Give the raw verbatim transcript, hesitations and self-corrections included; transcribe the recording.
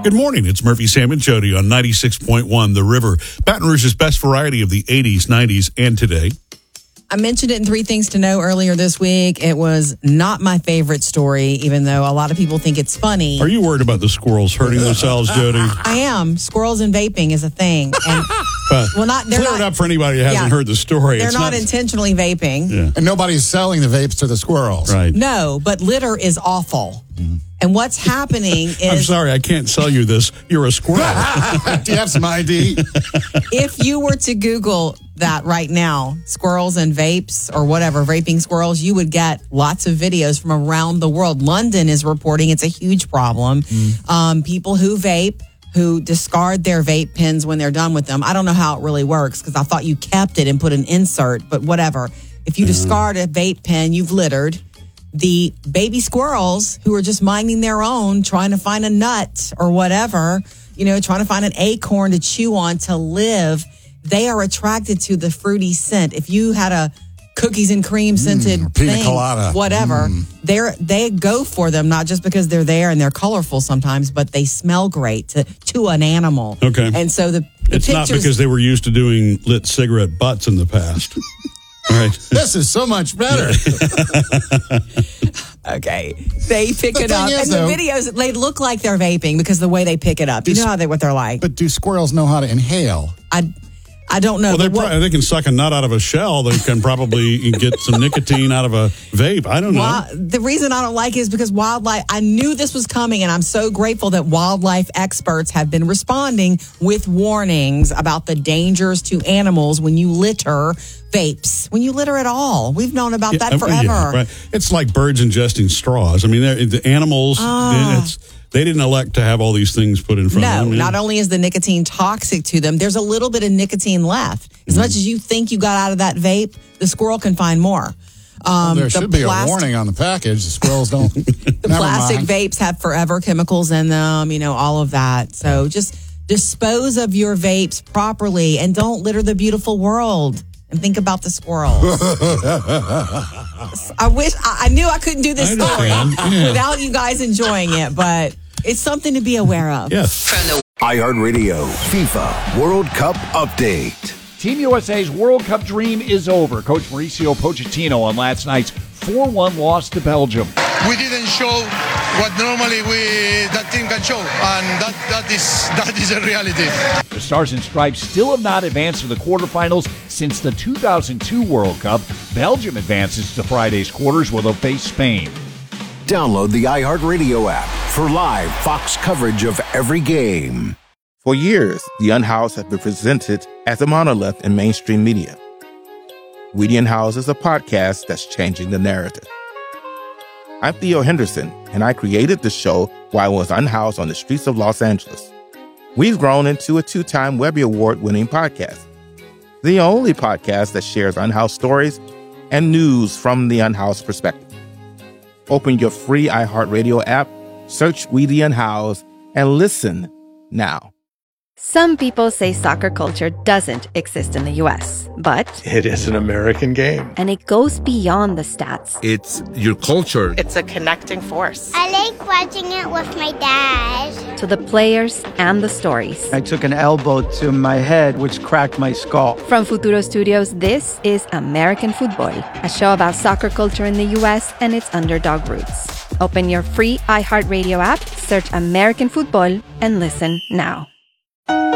Good morning. It's Murphy, Sam, and Jody on ninety-six point one The River. Baton Rouge's best variety of the eighties, nineties, and today. I mentioned it in Three Things to Know earlier this week. It was not my favorite story, even though a lot of people think it's funny. Are you worried about the squirrels hurting themselves, Jody? I am. Squirrels and vaping is a thing. And, uh, well, not they're clear not, it up for anybody who hasn't yeah, heard the story. They're it's not, not intentionally vaping. Yeah. And nobody's selling the vapes to the squirrels. Right. No, but litter is awful. Mm. And what's happening is... I'm sorry, I can't sell you this. You're a squirrel. Do you have some I D? If you were to Google that right now, squirrels and vapes or whatever, vaping squirrels, you would get lots of videos from around the world. London is reporting it's a huge problem. Mm. Um, people who vape, who discard their vape pens when they're done with them. I don't know how it really works because I thought you kept it and put an insert, but whatever. If you mm. discard a vape pen, you've littered. The baby squirrels who are just minding their own, trying to find a nut or whatever, you know, trying to find an acorn to chew on to live, they are attracted to the fruity scent. If you had a cookies and cream scented mm, pina thing, colada. whatever, mm. they're, they go for them, not just because they're there and they're colorful sometimes, but they smell great to, to an animal. Okay. And so the, the It's pictures, not because they were used to doing lit cigarette butts in the past. Right. This is so much better. Okay. They pick The it up. thing is, and though- the videos, they look like they're vaping because the way they pick it up. You know how they, what they're like. But do squirrels know how to inhale? I, I don't know. Well, they, but what- probably, they can suck a nut out of a shell. They can probably get some nicotine out of a vape. I don't know. Well, the reason I don't like it is because wildlife, I knew this was coming, and I'm so grateful that wildlife experts have been responding with warnings about the dangers to animals when you litter vapes, when you litter at all. We've known about Yeah, that forever. yeah, right. It's like birds ingesting straws. I mean, they're- the animals, Ah. it's, they didn't elect to have all these things put in front No, of them. not only is the nicotine toxic to them, there's a little bit of nicotine left. As much as you think you got out of that vape, the squirrel can find more. Um, there the should be plastic- a warning on the package. The squirrels don't. The plastic vapes have forever chemicals in them, you know, all of that. So just dispose of your vapes properly and don't litter the beautiful world. And think about the squirrels. I wish I, I knew I couldn't do this I story understand. Yeah. without you guys enjoying it, but it's something to be aware of. Yes. iHeartRadio FIFA World Cup Update. Team U S A's World Cup dream is over. Coach Mauricio Pochettino on last night's four one loss to Belgium. We didn't show what normally we that team can show, and that, that is that is a reality. The Stars and Stripes still have not advanced to the quarterfinals since the two thousand two World Cup. Belgium advances to Friday's quarters where they'll face Spain. Download the iHeartRadio app for live Fox coverage of every game. For years, The Unhoused has been presented as a monolith in mainstream media. We The Unhoused is a podcast that's changing the narrative. I'm Theo Henderson, and I created the show while I was unhoused on the streets of Los Angeles. We've grown into a two-time Webby Award-winning podcast, the only podcast that shares unhoused stories and news from the unhoused perspective. Open your free iHeartRadio app, search We The Unhoused, and listen now. Some people say soccer culture doesn't exist in the U S, but it is an American game. And it goes beyond the stats. It's your culture. It's a connecting force. I like watching it with my dad. To the players and the stories. I took an elbow to my head, which cracked my skull. From Futuro Studios, this is American Football, a show about soccer culture in the U S and its underdog roots. Open your free iHeartRadio app, search American Football, and listen now.